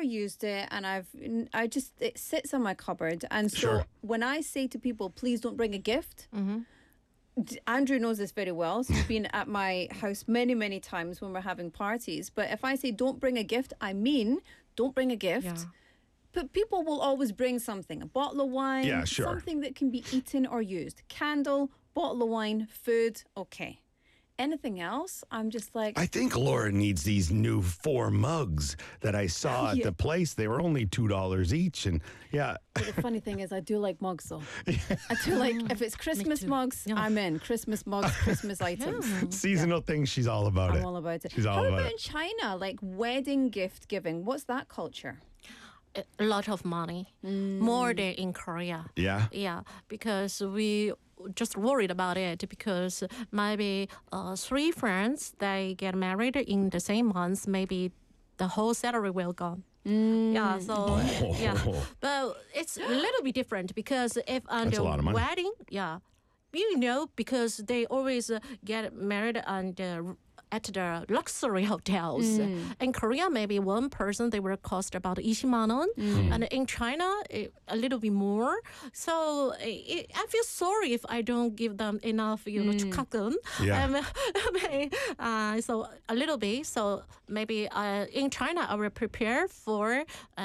used it, and it sits on my cupboard. And so when I say to people, please don't bring a gift, Andrew knows this very well. So he's been at my house many, many times when we're having parties. But if I say don't bring a gift, I mean don't bring a gift. Yeah. But people will always bring something, a bottle of wine, something that can be eaten or used. Candle, bottle of wine, food, okay. Anything else, I'm just like... I think Laura needs these new 4 mugs that I saw at the place. They were only $2 each. And But the funny thing is, I do like mugs, though. I do like, if it's Christmas mugs, I'm in. Christmas mugs, Christmas items. Seasonal things, she's all about it. I'm all about it. She's all How about about it. in China, like wedding gift giving? What's that culture? A lot of money, more than in Korea. Yeah? Yeah, because we just worried about it because maybe 3 friends, they get married in the same month, maybe the whole salary will go. Yeah, so but it's a little bit different because if on That's a lot of the money. wedding, because they always get married at the luxury hotels. In Korea, maybe one person, they will cost about 20만 won. And in China, a little bit more. So I feel sorry if I don't give them enough, to cook them. Yeah. So a little bit. So maybe in China, I will prepare for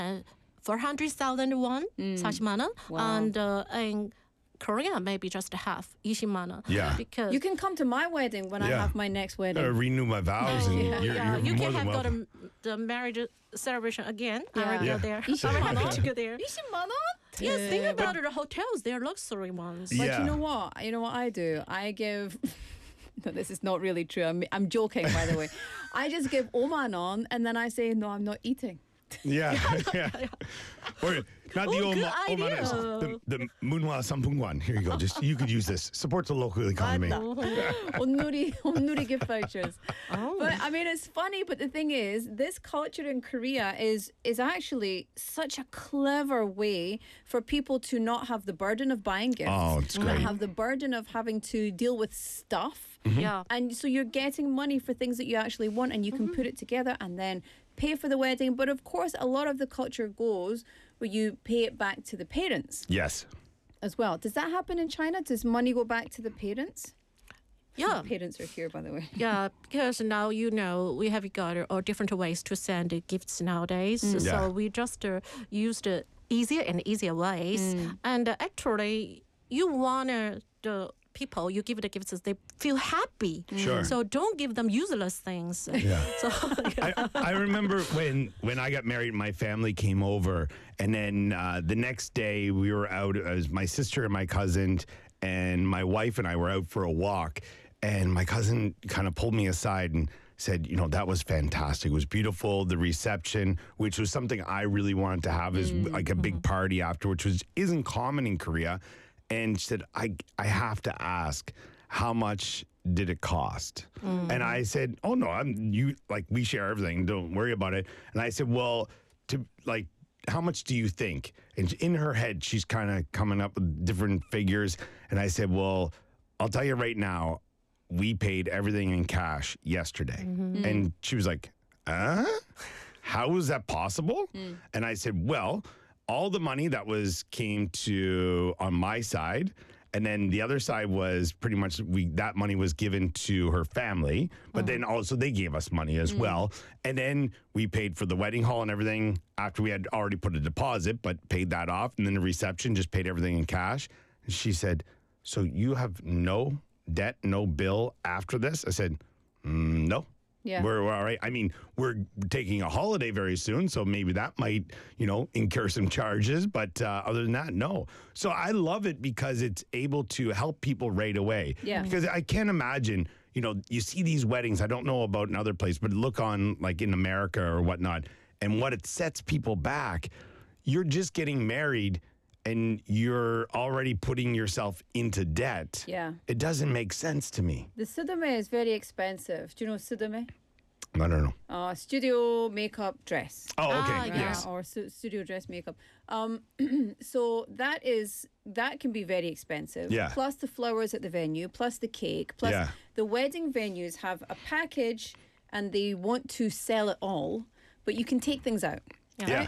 400,000 won, such manner. Wow. And in Korea, maybe just half, 20만 won. Yeah. Because You can come to my wedding when I have my next wedding. Renew my vows. And you're you more can than have got welcome. the marriage celebration again. I will Yeah. go there. I'm happy to go there. 20만 won? Yes, think about it. The hotels, they're luxury ones. But Yeah. you know what? You know what I do? I give... No, this is not really true. I'm joking, by the way. I just give 5만 won, and then I say, no, I'm not eating. Yeah. Or not the good Omanes, idea. the Munhwa Samphungwan. Here you go. Just you could use this. Support the local economy. Onnuri gift vouchers. But I mean, it's funny. But the thing is, this culture in Korea is actually such a clever way for people to not have the burden of buying gifts. Oh, it's Not great. have the burden of having to deal with stuff. Yeah. And so you're getting money for things that you actually want, and you can put it together and then pay for the wedding. But of course, a lot of the culture goes where you pay it back to the parents Yes. as well. Does that happen in China? Does money go back to the parents? Yeah. Parents are here, by the way. Yeah, because now, we have got different ways to send gifts nowadays. Yeah. So we just use the easier and easier ways. And actually, you want the people you give the gifts, they feel happy. Sure. So don't give them useless things. Yeah. So I remember when I got married, my family came over, and then the next day we were out. It was my sister and my cousin, and my wife and I were out for a walk, and my cousin kind of pulled me aside and said, that was fantastic. It was beautiful. The reception, which was something I really wanted to have, is like a big party afterwards, which isn't common in Korea. And she said, I have to ask, how much did it cost? And I said, oh no, we share everything. Don't worry about it. And I said, well, how much do you think? And in her head, she's kind of coming up with different figures. And I said, well, I'll tell you right now, we paid everything in cash yesterday. And she was like, how is that possible? And I said, well, all the money that came to on my side, and then the other side was pretty much that money was given to her family, but then also they gave us money as well. And then we paid for the wedding hall and everything after we had already put a deposit, but paid that off. And then the reception just paid everything in cash. And she said, so you have no debt, no bill after this? I said, no. Yeah. We're all right. I mean, we're taking a holiday very soon, so maybe that might, incur some charges. But other than that, no. So I love it because it's able to help people right away. Yeah. Because I can't imagine, you see these weddings, I don't know about in other places, but look on like in America or whatnot, and what it sets people back. You're just getting married and you're already putting yourself into debt. Yeah. It doesn't make sense to me. The sudome is very expensive. Do you know sudome? I don't know. Studio makeup dress. Oh, okay. Ah, yeah. Yes. Or studio dress makeup. So that can be very expensive. Yeah. Plus the flowers at the venue, plus the cake, plus Yeah. the wedding venues have a package and they want to sell it all, but you can take things out. Yeah.